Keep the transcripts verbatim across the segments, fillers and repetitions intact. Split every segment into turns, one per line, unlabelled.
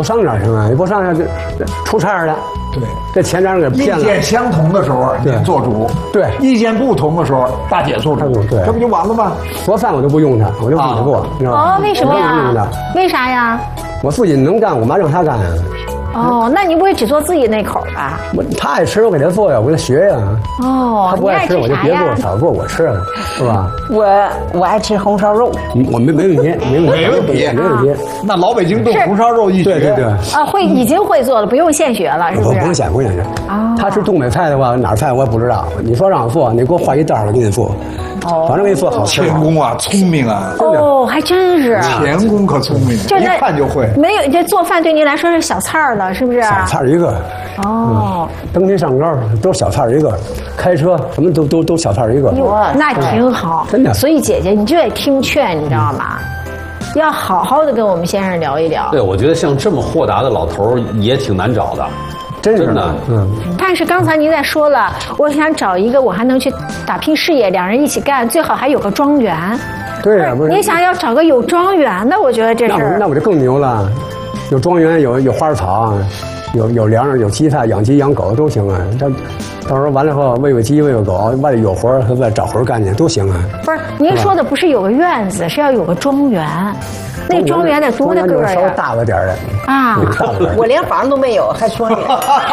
不上哪行啊？你不上哪就出差了。
对，
这钱让人给骗了。
意见相同的时候你做主，
对；
意见不同的时候大姐做主，
对，
这不就完了吗？
做饭我都不用他，我就自己做，你知道吗？
哦，为什么呀？为啥呀？
我自己能干，我妈让他干呀。
哦，那你不会只做自己那口吧？
我他爱吃，我给他做呀，我给他学呀。
哦，
他不爱吃，我就别做，少做，我吃，是吧？
我我爱吃红烧肉，
我没没问题，没问题，
没问题，
没问题。
那老北京炖红烧肉一
对对对。
啊，会已经会做了，不用现学了，是不是？
不用现，不用现。啊，他吃东北菜的话，哪儿菜我也不知道。你说让我做，你给我画一道，我给你做。哦，反正给你做好吃。
钳工啊，聪明啊！
哦，还真是。
钳工可聪明，一看就会。
没有，这做饭对您来说是小菜了，是不是？
小菜一个。哦。登天上高都是小菜一个，开车什么都都都小菜一个。
那挺好，
真的。
所以姐姐你就得听劝，你知道吗？要好好的跟我们先生聊一聊。
对，我觉得像这么豁达的老头也挺难找的。
真
的，
嗯。
但是刚才您在说了，我想找一个我还能去打拼事业，两人一起干，最好还有个庄园。
对呀，不是。
你想要找个有庄园的，我觉得这是。
那那我就更牛了，有庄园，有有花草，有有粮，有鸡菜，养鸡养狗都行啊。这到时候完了后喂喂鸡喂喂狗，外里有活儿，再找活儿干去都行啊。
不是，您说的不是有个院子，是要有个庄园。那庄园得多大个呀？
稍微大了点儿的
啊！
我连房都没有，还庄园。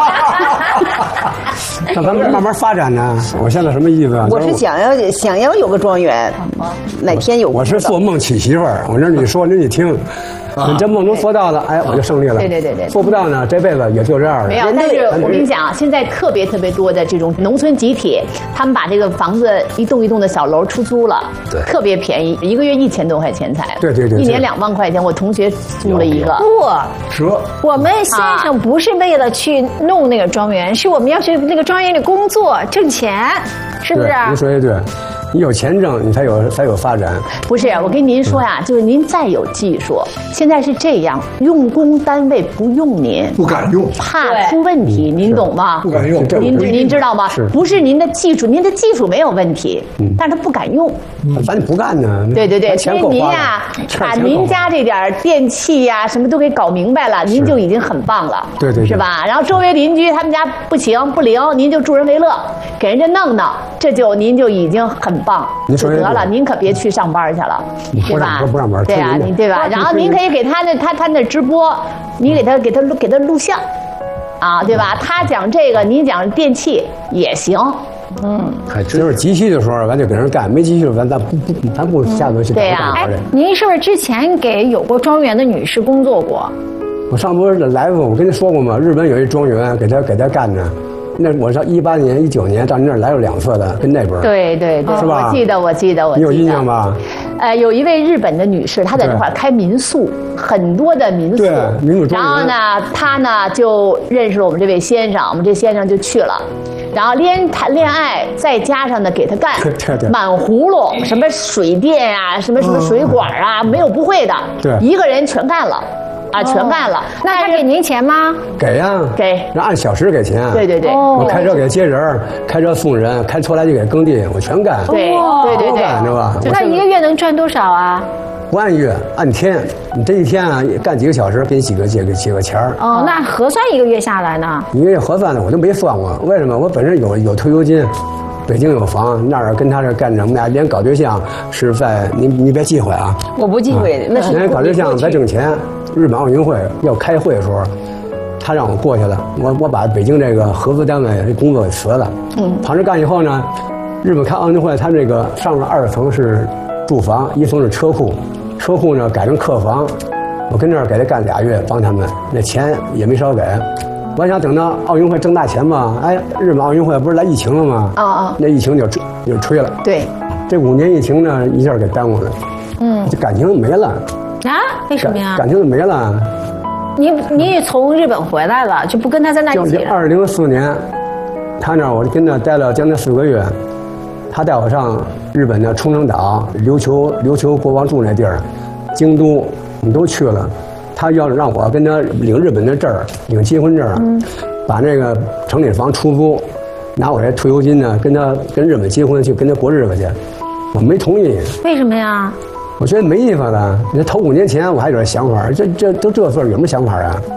那咱们慢慢发展呢。我现在什么意思啊？
我是想要想要有个庄园，哪天有。
我是做梦娶媳妇儿，我这你说你你听。你这梦能做到了，哎，我就胜利了。
对对对对，
做不到呢，这辈子也就这样了。
没有，但是我跟你讲，现在特别特别多的这种农村集体，他们把这个房子一栋一栋的小楼出租了，
对，
特别便宜，一个月一千多块钱才。
对对对，
一年两万块钱，我同学租了一个。
不，
折。
我们先生不是为了去弄那个庄园，是我们要去那个庄园里工作挣钱，是不是？
您说的对。你有钱挣，你才有才有发展。
不是，我跟您说呀，就是您再有技术，现在是这样，用工单位不用您，
不敢用，
怕出问题，您懂吗？
不敢用，
您您知道吗？不是您的技术，您的技术没有问题，但是他不敢用。
反正不干呢。
对对对，所以您呀，把您家这点电器呀什么都给搞明白了，您就已经很棒了。
对对，
是吧？然后周围邻居他们家不行不灵，您就助人为乐，给人家弄弄，这就您就已经很棒。
您说
得了，您可别去上班去了，对吧？
不让玩，
对呀，你对吧？然后您可以给他那他他那直播，你给他给他录给他录像，啊，对吧？他讲这个，你讲电器也行。嗯，
就是急需的时候，咱就给人干；没急需，咱咱不不，咱不下头去
对呀。
哎，您是不是之前给有过庄园的女士工作过？
我上不是来过，我跟你说过吗？日本有一庄园，给他给他干着。那我上一八年、一九年到你那儿来过两次的，跟那边。
对对对，
是吧？
我记得，我记得，我记得。
你有印象吧？
呃，有一位日本的女士，她在那块儿开民宿，很多的民宿。
对，民宿庄园。
然后呢，她呢就认识了我们这位先生，我们这先生就去了。然后连谈恋爱，再加上呢给他干满葫芦，什么水电啊，什么什么水管啊，没有不会的，
对，
一个人全干了。啊，全干了。
那他给您钱吗？
给呀，
给，
那按小时给钱。
对对对，
我开车给接人，开车送人，开拖拉机给耕地，我全干。
对对对对，
干知道吧？
那一个月能赚多少啊？
不按月，按天。你这一天啊，干几个小时，给你几个几个几个钱儿。
哦，那核算一个月下来呢？
一个月核算的我都没算过，为什么？我本身有有退休金。北京有房，那儿跟他这干着，我们俩连搞对象是在你你别忌讳啊，
我不忌讳，那是
连搞对象在挣钱。日本奥运会要开会的时候，他让我过去了，我我把北京这个合资单位工作给辞了。嗯，旁这干以后呢，日本开奥运会，他这个上面二层是住房，一层是车库，车库呢改成客房，我跟这儿给他干俩月，帮他们，那钱也没少给。我想等到奥运会挣大钱嘛，哎，日本奥运会不是来疫情了吗？
啊啊，
那疫情就就吹了。
对，
这五年疫情呢，一下给耽误了。嗯，这感情没了。
啊？为什么呀？
感情没了。
你你从日本回来了，就不跟他在那一起了？
就二零四年，他那我跟他待了将近四个月，他带我上日本的冲绳岛、琉球琉球国王住那地儿，京都，我们都去了。他要让我跟他领日本的证儿，领结婚证儿，嗯、把那个城里房出租，拿我这退休金呢，跟他跟日本结婚去，跟他过日子去。我没同意。
为什么呀？
我觉得没意思了。你头五年前我还有点想法，这这都这岁有什么想法啊？